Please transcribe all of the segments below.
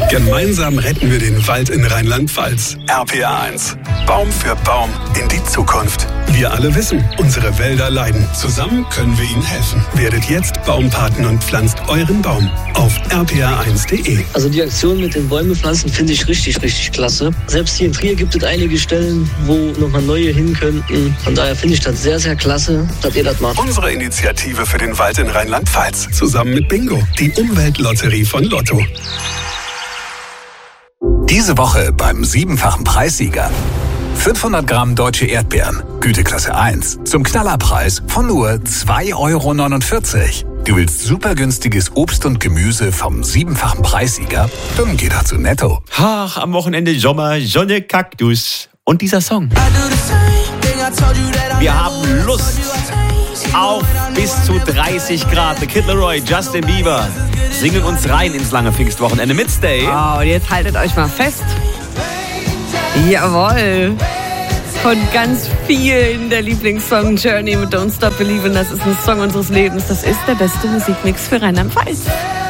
Gemeinsam retten wir den Wald in Rheinland-Pfalz. RPA 1. Baum für Baum in die Zukunft. Wir alle wissen, unsere Wälder leiden. Zusammen können wir ihnen helfen. Werdet jetzt Baumpaten und pflanzt euren Baum auf rpa1.de. Also die Aktion mit den Bäumen pflanzen finde ich richtig, richtig klasse. Selbst hier in Trier gibt es einige Stellen, wo nochmal neue hin könnten. Von daher finde ich das sehr, sehr klasse, dass ihr das macht. Unsere Initiative für den Wald in Rheinland-Pfalz. Zusammen mit Bingo, die Umweltlotterie von Lotto. Diese Woche beim 7-fachen Preissieger. 500 Gramm deutsche Erdbeeren, Güteklasse 1, zum Knallerpreis von nur 2,49 €. Du willst super günstiges Obst und Gemüse vom 7-fachen Preissieger? Dann geh doch zu Netto. Ach, am Wochenende Sommer, Sonne, Kaktus und dieser Song. Wir haben Lust auf bis zu 30 Grad. The Kid Laroi, Justin Bieber singen uns rein ins lange Pfingstwochenende mit Stay. Oh, und jetzt haltet euch mal fest. Jawohl. Von ganz vielen der Lieblingssong Journey mit Don't Stop Believin'. Das ist ein Song unseres Lebens. Das ist der beste Musikmix für Rheinland-Pfalz.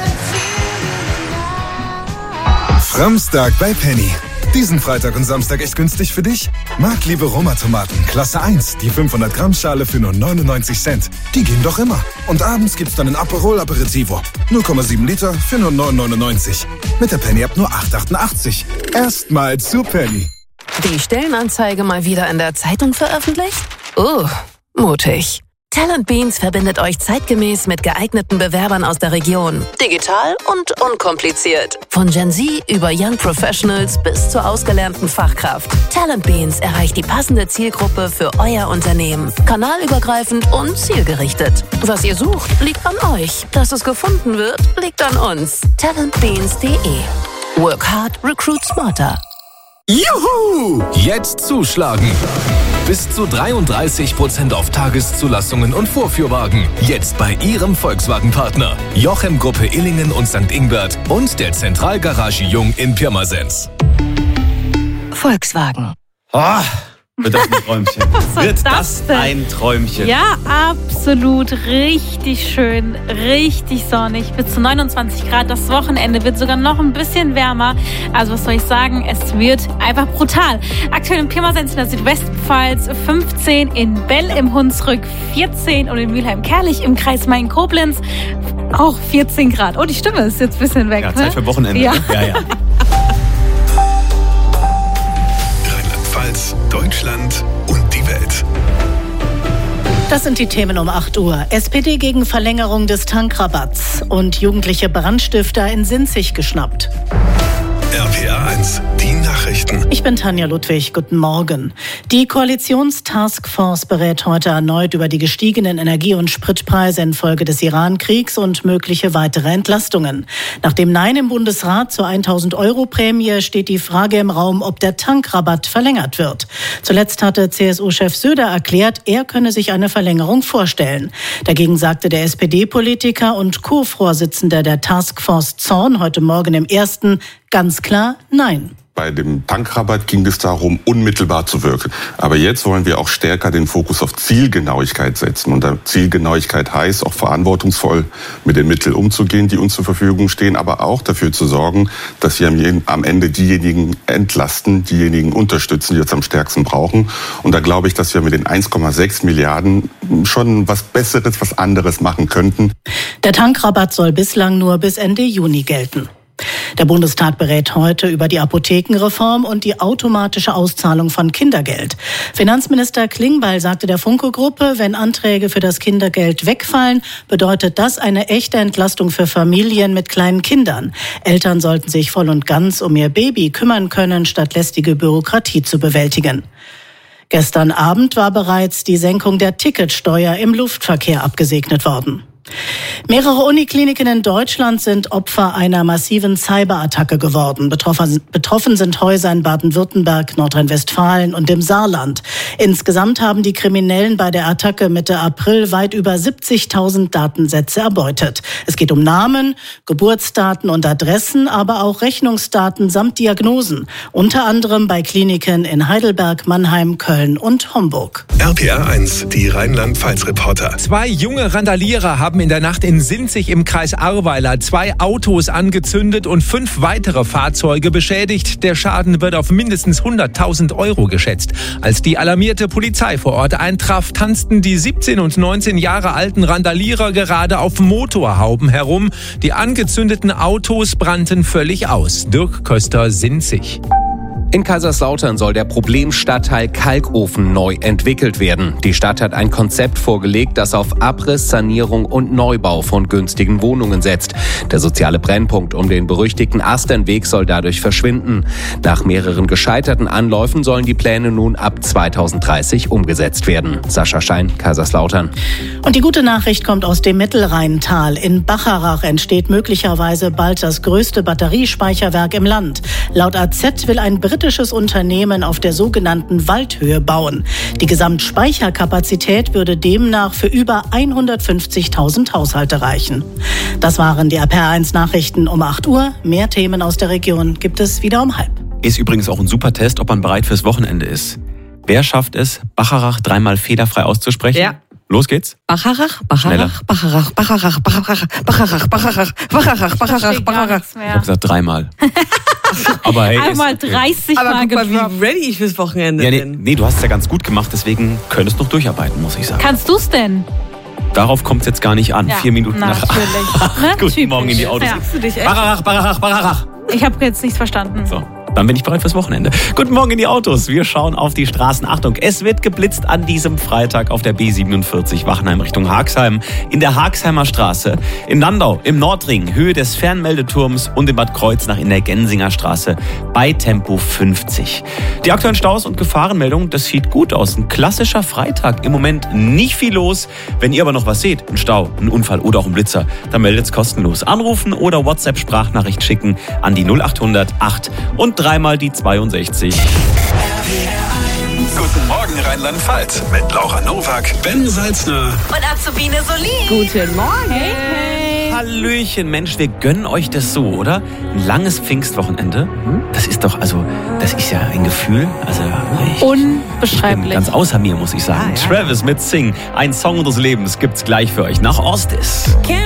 Samstag bei Penny. Diesen Freitag und Samstag echt günstig für dich? Marktliebe Roma-Tomaten, Klasse 1, die 500 Gramm Schale für nur 99 Cent. Die gehen doch immer. Und abends gibt's dann ein Aperol Aperitivo. 0,7 Liter für nur 9,99. Mit der Penny-App nur 8,88. Erstmal zu Penny. Die Stellenanzeige mal wieder in der Zeitung veröffentlicht? Mutig. Talent Beans verbindet euch zeitgemäß mit geeigneten Bewerbern aus der Region. Digital und unkompliziert. Von Gen Z über Young Professionals bis zur ausgelernten Fachkraft. Talent Beans erreicht die passende Zielgruppe für euer Unternehmen. Kanalübergreifend und zielgerichtet. Was ihr sucht, liegt an euch. Dass es gefunden wird, liegt an uns. Talentbeans.de. Work hard, recruit smarter. Juhu! Jetzt zuschlagen! Bis zu 33% auf Tageszulassungen und Vorführwagen. Jetzt bei Ihrem Volkswagen-Partner. Jochem Gruppe Illingen und St. Ingbert und der Zentralgarage Jung in Pirmasens. Volkswagen. Oh, wird das ein Träumchen? Wird das ein Träumchen? Ja, absolut. Richtig schön, richtig sonnig. Bis zu 29 Grad. Das Wochenende wird sogar noch ein bisschen wärmer. Also was soll ich sagen? Es wird einfach brutal. Aktuell in Pirmasens in der Südwestpfalz 15, in Bell im Hunsrück 14 und in Mülheim-Kerlich im Kreis Main-Koblenz auch 14 Grad. Oh, die Stimme ist jetzt ein bisschen weg. Ja, Zeit für Wochenende. Ja. Ne? Ja. Deutschland und die Welt. Das sind die Themen um 8 Uhr. SPD gegen Verlängerung des Tankrabatts und jugendliche Brandstifter in Sinzig geschnappt. RPA 1, die Nachrichten. Ich bin Tanja Ludwig, guten Morgen. Die Koalitionstaskforce berät heute erneut über die gestiegenen Energie- und Spritpreise infolge des Iran-Kriegs und mögliche weitere Entlastungen. Nach dem Nein im Bundesrat zur 1.000-Euro-Prämie steht die Frage im Raum, ob der Tankrabatt verlängert wird. Zuletzt hatte CSU-Chef Söder erklärt, er könne sich eine Verlängerung vorstellen. Dagegen sagte der SPD-Politiker und Co-Vorsitzender der Taskforce Zorn heute Morgen im Ersten ganz klar Nein. Bei dem Tankrabatt ging es darum, unmittelbar zu wirken. Aber jetzt wollen wir auch stärker den Fokus auf Zielgenauigkeit setzen. Und Zielgenauigkeit heißt auch verantwortungsvoll mit den Mitteln umzugehen, die uns zur Verfügung stehen, aber auch dafür zu sorgen, dass wir am Ende diejenigen entlasten, diejenigen unterstützen, die es am stärksten brauchen. Und da glaube ich, dass wir mit den 1,6 Milliarden schon was Besseres, was anderes machen könnten. Der Tankrabatt soll bislang nur bis Ende Juni gelten. Der Bundestag berät heute über die Apothekenreform und die automatische Auszahlung von Kindergeld. Finanzminister Klingbeil sagte der Funke-Gruppe, wenn Anträge für das Kindergeld wegfallen, bedeutet das eine echte Entlastung für Familien mit kleinen Kindern. Eltern sollten sich voll und ganz um ihr Baby kümmern können, statt lästige Bürokratie zu bewältigen. Gestern Abend war bereits die Senkung der Ticketsteuer im Luftverkehr abgesegnet worden. Mehrere Unikliniken in Deutschland sind Opfer einer massiven Cyberattacke geworden. Betroffen sind Häuser in Baden-Württemberg, Nordrhein-Westfalen und im Saarland. Insgesamt haben die Kriminellen bei der Attacke Mitte April weit über 70.000 Datensätze erbeutet. Es geht um Namen, Geburtsdaten und Adressen, aber auch Rechnungsdaten samt Diagnosen. Unter anderem bei Kliniken in Heidelberg, Mannheim, Köln und Homburg. RPA 1, die Rheinland-Pfalz-Reporter. 2 junge Randalierer haben haben in der Nacht in Sinzig im Kreis Ahrweiler 2 Autos angezündet und 5 weitere Fahrzeuge beschädigt. Der Schaden wird auf mindestens 100.000 € geschätzt. Als die alarmierte Polizei vor Ort eintraf, tanzten die 17 und 19 Jahre alten Randalierer gerade auf Motorhauben herum. Die angezündeten Autos brannten völlig aus. Dirk Köster, Sinzig. In Kaiserslautern soll der Problemstadtteil Kalkofen neu entwickelt werden. Die Stadt hat ein Konzept vorgelegt, das auf Abriss, Sanierung und Neubau von günstigen Wohnungen setzt. Der soziale Brennpunkt um den berüchtigten Asternweg soll dadurch verschwinden. Nach mehreren gescheiterten Anläufen sollen die Pläne nun ab 2030 umgesetzt werden. Sascha Schein, Kaiserslautern. Und die gute Nachricht kommt aus dem Mittelrheintal. In Bacharach entsteht möglicherweise bald das größte Batteriespeicherwerk im Land. Laut AZ will ein britisches Unternehmen auf der sogenannten Waldhöhe bauen. Die Gesamtspeicherkapazität würde demnach für über 150.000 Haushalte reichen. Das waren die RPR1 Nachrichten um 8 Uhr. Mehr Themen aus der Region gibt es wieder um 12:30. Ist übrigens auch ein super Test, ob man bereit fürs Wochenende ist. Wer schafft es, Bacharach 3-mal fehlerfrei auszusprechen? Ja. Los geht's. Bacharach, Bacharach, Bacharach, Bacharach, Bacharach, Bacharach, Bacharach, Bacharach, Bacharach, Bacharach. Ich hab gesagt 3-mal. Aber hey, einmal 30 Mal Aber guck mal, gedroppt. wie ready ich fürs Wochenende ja, bin. nee, du hast es ja ganz gut gemacht, deswegen könntest du noch durcharbeiten, muss ich sagen. Kannst du's denn? Darauf kommt es jetzt gar nicht an. Ja, 4 Minuten nach natürlich. Guten Typisch. Morgen in die Autos. Ja. Sagst du dich echt? Bacharach, Bacharach, Bacharach. Ich habe jetzt nichts verstanden. So. Dann bin ich bereit fürs Wochenende. Guten Morgen in die Autos. Wir schauen auf die Straßen. Achtung, es wird geblitzt an diesem Freitag auf der B47 Wachenheim Richtung Haagsheim. In der Haagsheimer Straße, in Landau, im Nordring, Höhe des Fernmeldeturms und in Bad Kreuznach in der Gensinger Straße bei Tempo 50. Die aktuellen Staus und Gefahrenmeldungen, das sieht gut aus. Ein klassischer Freitag. Im Moment nicht viel los. Wenn ihr aber noch was seht, ein Stau, ein Unfall oder auch ein Blitzer, dann meldet's kostenlos. Anrufen oder WhatsApp-Sprachnachricht schicken an die 0800 8 und 3-mal die 62. Guten Morgen Rheinland-Pfalz mit Laura Nowak, Ben Salzner Und Azubine Solin. Guten Morgen. Hey. Hallöchen, Mensch, wir gönnen euch das so, oder? Ein langes Pfingstwochenende. Das ist doch, also, das ist ja ein Gefühl. Also, ich bin Unbeschreiblich. ganz außer mir, muss ich sagen. Ja. Travis mit Sing, ein Song unseres Lebens, gibt's gleich für euch nach Ostis.